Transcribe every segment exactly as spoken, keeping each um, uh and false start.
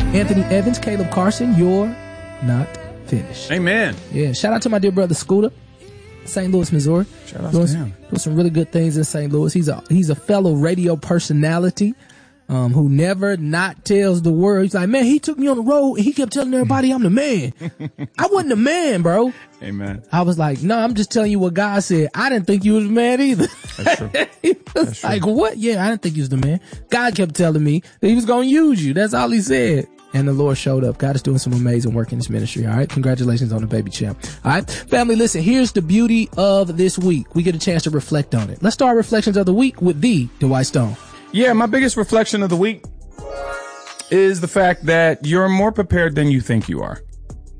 Anthony Evans, Caleb Carson, you're not finished. Amen. Yeah, shout out to my dear brother Scooter, Saint Louis, Missouri. Shout out doing, to him. Doing some really good things in Saint Louis. He's a he's a fellow radio personality um, who never not tells the world. He's like, man, he took me on the road and he kept telling everybody I'm the man. I wasn't the man, bro. Amen. I was like, no, I'm just telling you what God said. I didn't think you was the man either. That's true. He was That's like, true. what? Yeah, I didn't think you was the man. God kept telling me that he was going to use you. That's all he said. And the Lord showed up. God is doing some amazing work in this ministry. All right. Congratulations on the baby champ. All right. Family, listen, here's the beauty of this week. We get a chance to reflect on it. Let's start reflections of the week with the Dwight Stone. Yeah. My biggest reflection of the week is the fact that you're more prepared than you think you are.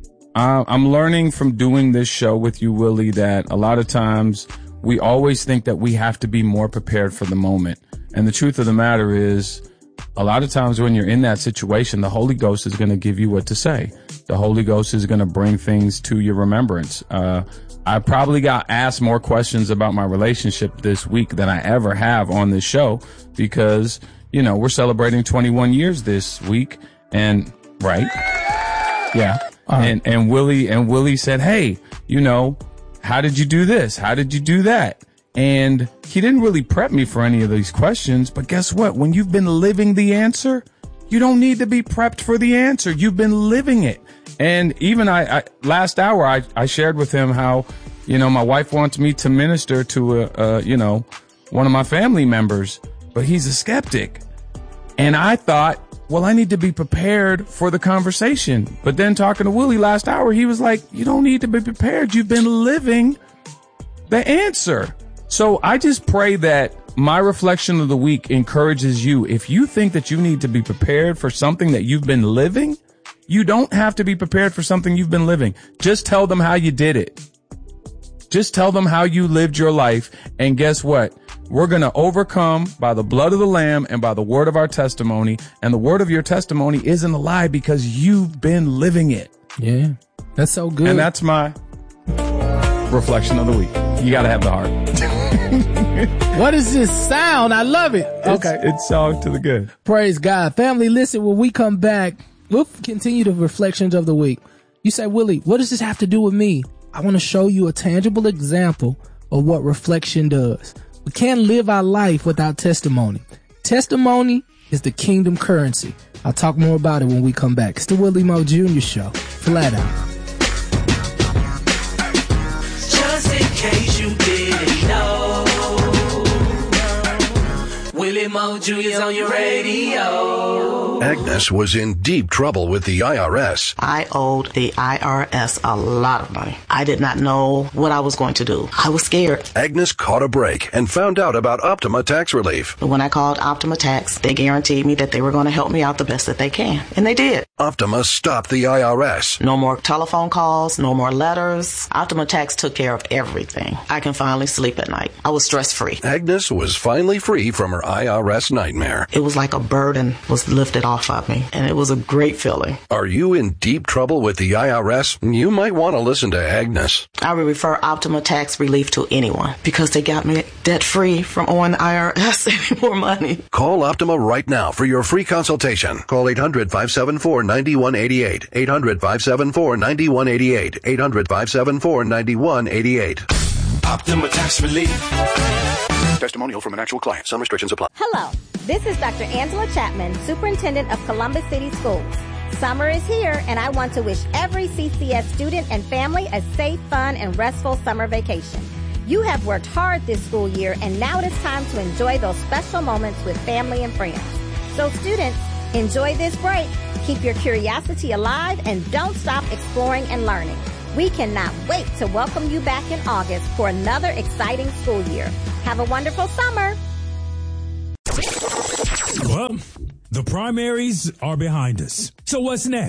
Uh, I'm learning from doing this show with you, Willie, that a lot of times we always think that we have to be more prepared for the moment. And the truth of the matter is, a lot of times when you're in that situation, the Holy Ghost is going to give you what to say. The Holy Ghost is going to bring things to your remembrance. Uh, I probably got asked more questions about my relationship this week than I ever have on this show because, you know, we're celebrating twenty-one years this week and right. Yeah. Uh, and, and Willie and Willie said, hey, you know, how did you do this? How did you do that? And he didn't really prep me for any of these questions. But guess what? When you've been living the answer, you don't need to be prepped for the answer. You've been living it. And even I, I last hour, I, I shared with him how, you know, my wife wants me to minister to, a, a, you know, one of my family members, but he's a skeptic. And I thought, well, I need to be prepared for the conversation. But then talking to Willie last hour, he was like, you don't need to be prepared. You've been living the answer. So I just pray that my reflection of the week encourages you. If you think that you need to be prepared for something that you've been living, you don't have to be prepared for something you've been living. Just tell them how you did it. Just tell them how you lived your life. And guess what? We're going to overcome by the blood of the Lamb and by the word of our testimony. And the word of your testimony isn't a lie because you've been living it. Yeah, that's so good. And that's my reflection of the week. You got to have the heart. What is this sound? I love it. Okay. It's, it's all to the good. Praise God. Family, listen, when we come back, we'll continue the reflections of the week. You say, Willie, what does this have to do with me? I want to show you a tangible example of what reflection does. We can't live our life without testimony. Testimony is the kingdom currency. I'll talk more about it when we come back. It's the Willie Moe Junior Show. Flat out. Just in case you didn't know, Willie Moe Junior's on your radio. Agnes was in deep trouble with the I R S. I owed the I R S a lot of money. I did not know what I was going to do. I was scared. Agnes caught a break and found out about Optima Tax Relief. When I called Optima Tax, they guaranteed me that they were going to help me out the best that they can. And they did. Optima stopped the I R S. No more telephone calls, no more letters. Optima Tax took care of everything. I can finally sleep at night. I was stress-free. Agnes was finally free from her I R S nightmare. It was like a burden was lifted off of me, and it was a great feeling. Are you in deep trouble with the I R S? You might want to listen to Agnes. I would refer Optima Tax Relief to anyone because they got me debt-free from owing the I R S any more money. Call Optima right now for your free consultation. Call eight hundred, five seven four, nine one eight eight. eight hundred, five seven four, nine one eight eight. eight hundred, five seven four, nine one eight eight. Optima Tax Relief. Testimonial from an actual client. Some restrictions apply. Hello, this is Doctor Angela Chapman, Superintendent of Columbus City Schools. Summer is here, and I want to wish every C C S student and family a safe, fun, and restful summer vacation. You have worked hard this school year, and now it is time to enjoy those special moments with family and friends. So students, enjoy this break. Keep your curiosity alive, and don't stop exploring and learning. We cannot wait to welcome you back in August for another exciting school year. Have a wonderful summer. Well, the primaries are behind us. So what's next?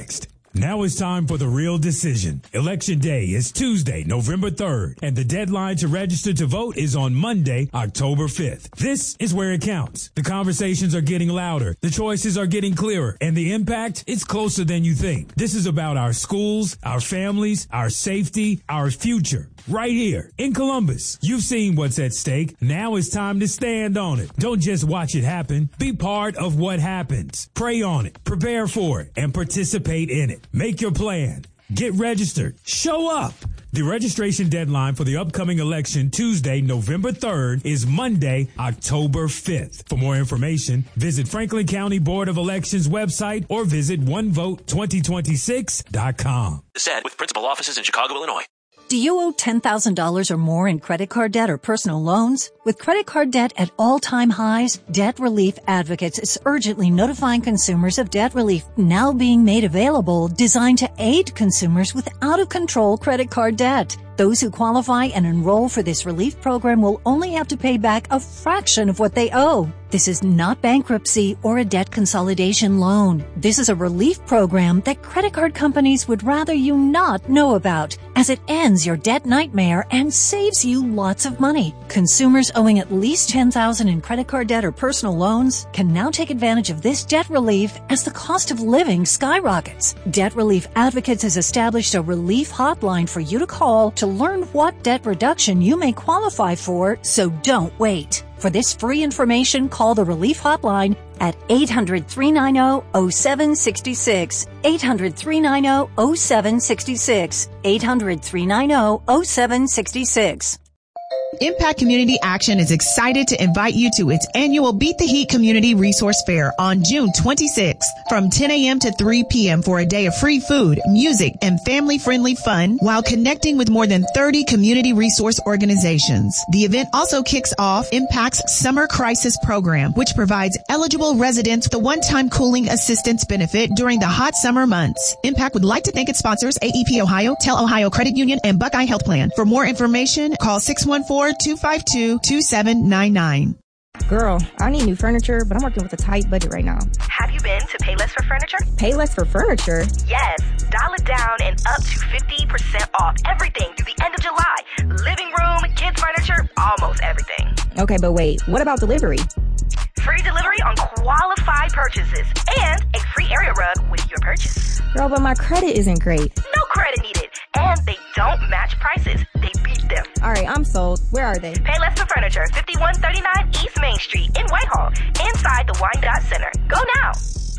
Now it's time for the real decision. Election day is Tuesday, November third, and the deadline to register to vote is on Monday, October fifth. This is where it counts. The conversations are getting louder, the choices are getting clearer, and the impact is closer than you think. This is about our schools, our families, our safety, our future. Right here in Columbus. You've seen what's at stake. Now it's time to stand on it. Don't just watch it happen. Be part of what happens. Pray on it, prepare for it, and participate in it. Make your plan. Get registered. Show up. The registration deadline for the upcoming election, Tuesday, November third, is Monday, October fifth. For more information, visit Franklin County Board of Elections website or visit one vote twenty twenty-six dot com. Said with principal offices in Chicago, Illinois. Do you owe ten thousand dollars or more in credit card debt or personal loans? With credit card debt at all-time highs, Debt Relief Advocates is urgently notifying consumers of debt relief now being made available, designed to aid consumers with out-of-control credit card debt. Those who qualify and enroll for this relief program will only have to pay back a fraction of what they owe. This is not bankruptcy or a debt consolidation loan. This is a relief program that credit card companies would rather you not know about, as it ends your debt nightmare and saves you lots of money. Consumers owing at least ten thousand dollars in credit card debt or personal loans can now take advantage of this debt relief as the cost of living skyrockets. Debt Relief Advocates has established a relief hotline for you to call to learn what debt reduction you may qualify for, so don't wait. For this free information, call the Relief Hotline at eight hundred, three nine zero, zero seven six six, eight hundred, three nine zero, zero seven six six, eight hundred, three nine zero, zero seven six six. Impact Community Action is excited to invite you to its annual Beat the Heat Community Resource Fair on June twenty-sixth from ten a.m. to three p.m. for a day of free food, music, and family-friendly fun while connecting with more than thirty community resource organizations. The event also kicks off Impact's Summer Crisis Program, which provides eligible residents the one-time cooling assistance benefit during the hot summer months. Impact would like to thank its sponsors, A E P Ohio, Tel Ohio Credit Union, and Buckeye Health Plan. For more information, call six one four, two five two, two seven nine nine. Girl, I need new furniture, but I'm working with a tight budget right now. Have you been to Payless for Furniture? Payless for Furniture? Yes. Dial it down and up to fifty percent off everything through the end of July. Living room, kids furniture, almost everything. Okay, but wait, what about delivery? Free delivery on qualified purchases and a free area rug with your purchase. Girl, but my credit isn't great. No credit needed. And they don't match prices. They beat them. All right, I'm sold. Where are they? Payless for Furniture, fifty-one thirty-nine East Main Street in Whitehall, inside the Wyandotte Center. Go now.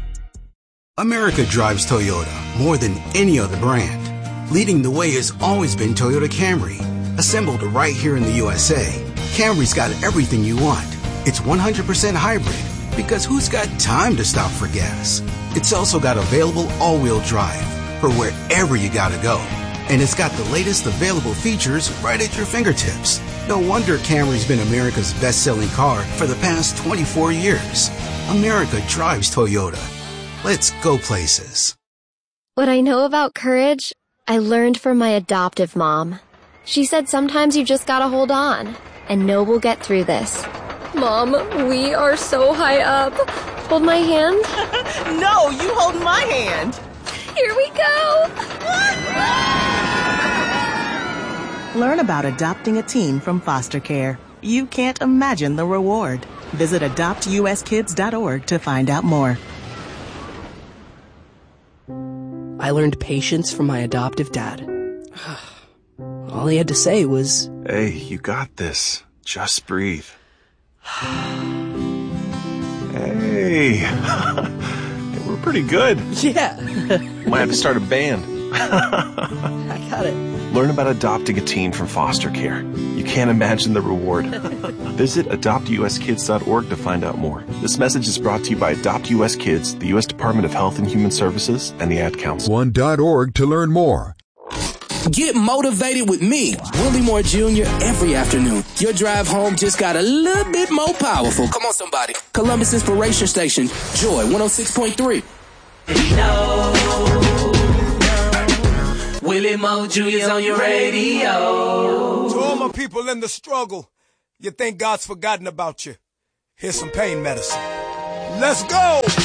America drives Toyota more than any other brand. Leading the way has always been Toyota Camry. Assembled right here in the U S A, Camry's got everything you want. It's one hundred percent hybrid, because who's got time to stop for gas? It's also got available all-wheel drive for wherever you gotta go. And it's got the latest available features right at your fingertips. No wonder Camry's been America's best-selling car for the past twenty-four years. America drives Toyota. Let's go places. What I know about courage, I learned from my adoptive mom. She said sometimes you just gotta hold on and know we'll get through this. Mom, we are so high up. Hold my hand. No, you hold my hand. Here we go. Learn about adopting a teen from foster care. You can't imagine the reward. Visit adopt u s kids dot org to find out more. I learned patience from my adoptive dad. All he had to say was, "Hey, you got this. Just breathe." Hey, we're pretty good. Yeah. Might have to start a band. I got it. Learn about adopting a teen from foster care. You can't imagine the reward. Visit adopt u s kids dot org to find out more. This message is brought to you by Adopt U S Kids, the U S Department of Health and Human Services, and the Ad Council. one dot org to learn more. Get motivated with me, Willie Moore Junior, every afternoon. Your drive home just got a little bit more powerful. Come on, somebody. Columbus Inspiration Station, Joy one oh six point three. No, Willie Moore Junior's on your radio. To all my people in the struggle, you think God's forgotten about you. Here's some pain medicine. Let's go!